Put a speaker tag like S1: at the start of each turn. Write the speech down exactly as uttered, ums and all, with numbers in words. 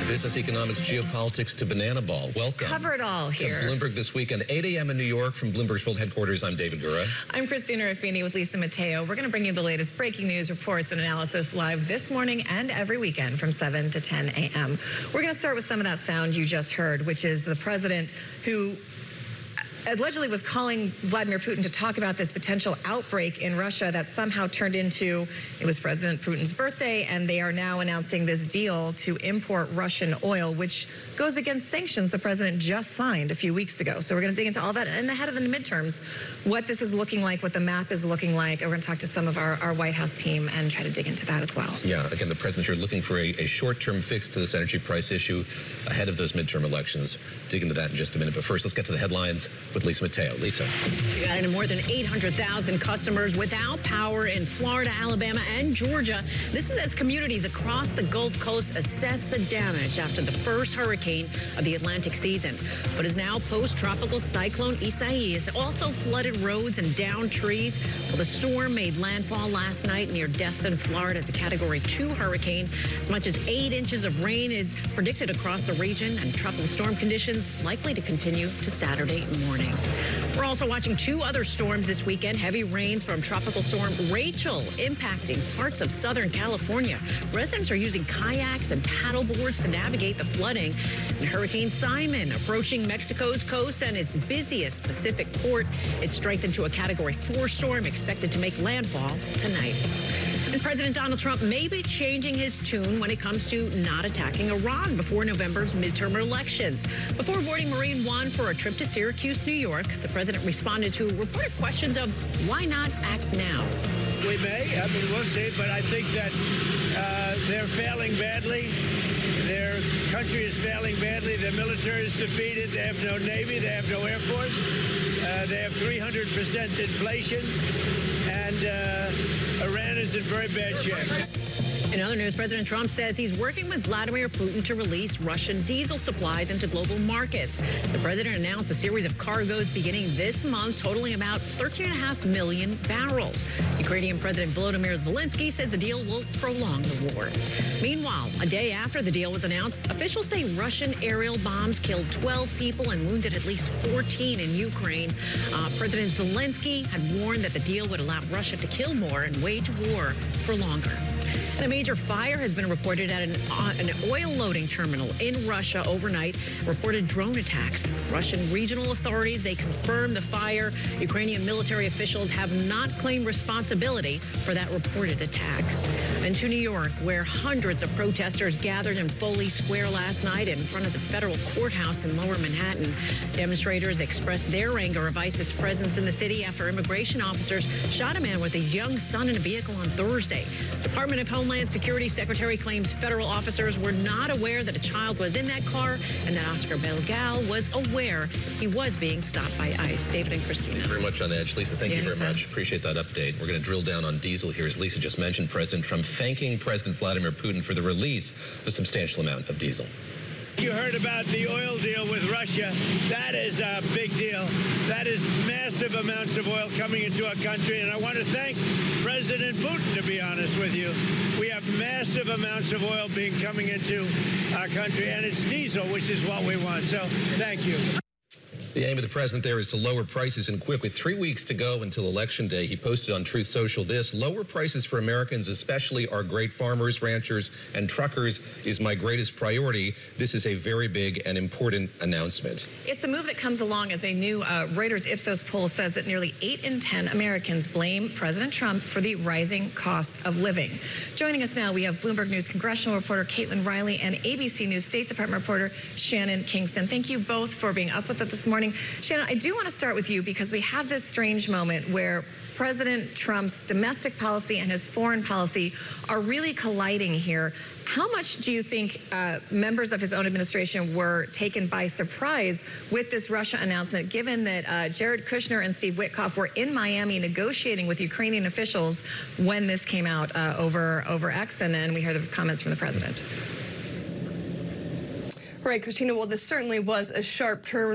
S1: Business, economics, geopolitics to banana ball. Welcome.
S2: Cover it all here.
S1: To Bloomberg This Weekend, eight a m in New York from Bloomberg's World Headquarters. I'm David Gura.
S2: I'm Christina Ruffini with Lisa Mateo. We're going to bring you the latest breaking news, reports, and analysis live this morning and every weekend from seven to ten a m We're going to start with some of that sound you just heard, which is the president who allegedly was calling Vladimir Putin to talk about this potential outbreak in Russia that somehow turned into, it was President Putin's birthday, and they are now announcing this deal to import Russian oil, which goes against sanctions the president just signed a few weeks ago. So we're going to dig into all that, and ahead of the midterms, what this is looking like, what the map is looking like, and we're going to talk to some of our, our White House team and try to dig into that as well.
S1: Yeah, again, the president here looking for a, a short-term fix to this energy price issue ahead of those midterm elections. Dig into that in just a minute, but first, let's get to the headlines with Lisa Mateo. Lisa.
S3: We got into more than eight hundred thousand customers without power in Florida, Alabama, and Georgia. This is as communities across the Gulf Coast assess the damage after the first hurricane of the Atlantic season. But as now post-tropical cyclone Isaias also flooded roads and downed trees. Well, the storm made landfall last night near Destin, Florida as a Category two hurricane. As much as eight inches of rain is predicted across the region, and tropical storm conditions likely to continue to Saturday morning. We're also watching two other storms this weekend. Heavy rains from Tropical Storm Rachel impacting parts of Southern California. Residents are using kayaks and paddle boards to navigate the flooding. And Hurricane Simon approaching Mexico's coast and its busiest Pacific port. It's strengthened to a Category four storm expected to make landfall tonight. And President Donald Trump may be changing his tune when it comes to not attacking Iran before November's midterm elections. Before boarding Marine One for a trip to Syracuse, New York, the president responded to reported questions of why not act now.
S4: We may. I mean, we'll see. But I think that uh, they're failing badly. Their country is failing badly. Their military is defeated. They have no Navy. They have no Air Force. Uh, they have three hundred percent inflation. And uh, Iran is in very bad shape.
S3: In other news, President Trump says he's working with Vladimir Putin to release Russian diesel supplies into global markets. The president announced a series of cargoes beginning this month, totaling about thirteen and a half million barrels. Ukrainian President Volodymyr Zelensky says the deal will prolong the war. Meanwhile, a day after the deal was announced, officials say Russian aerial bombs killed twelve people and wounded at least fourteen in Ukraine. Uh, President Zelensky had warned that the deal would allow Russia to kill more and wage war for longer. And a major fire has been reported at an, uh, an oil loading terminal in Russia overnight. Reported drone attacks. Russian regional authorities, they confirmed the fire. Ukrainian military officials have not claimed responsibility for that reported attack. And to New York, where hundreds of protesters gathered in Foley Square last night in front of the federal courthouse in Lower Manhattan. Demonstrators expressed their anger of ISIS presence in the city after immigration officers shot a man with his young son in a vehicle on Thursday. Department of Homeland Security Secretary claims federal officers were not aware that a child was in that car and that Oscar Belgal was aware he was being stopped by ICE. David and Christina.
S1: Very much on edge. Lisa, thank
S2: yes,
S1: you very
S2: sir.
S1: much. Appreciate that update. We're going to drill down on diesel here. As Lisa just mentioned, President Trump thanking President Vladimir Putin for the release of a substantial amount of diesel.
S4: You heard about the oil deal with Russia. That is a big deal. That is massive amounts of oil coming into our country. And I want to thank President Putin, to be honest with you. We have massive amounts of oil being coming into our country, and it's diesel, which is what we want. So thank you.
S1: The aim of the president there is to lower prices and quick. With three weeks to go until Election Day, he posted on Truth Social this: lower prices for Americans, especially our great farmers, ranchers, and truckers, is my greatest priority. This is a very big and important announcement.
S2: It's a move that comes along as a new uh, Reuters Ipsos poll says that nearly eight in ten Americans blame President Trump for the rising cost of living. Joining us now, we have Bloomberg News congressional reporter Caitlin Riley and A B C News State Department reporter Shannon Kingston. Thank you both for being up with us this morning. Shannon, I do want to start with you because we have this strange moment where President Trump's domestic policy and his foreign policy are really colliding here. How much do you think uh, members of his own administration were taken by surprise with this Russia announcement, given that uh, Jared Kushner and Steve Witkoff were in Miami negotiating with Ukrainian officials when this came out uh, over, over X, and then we heard the comments from the president?
S5: Right, Christina, well, this certainly was a sharp turn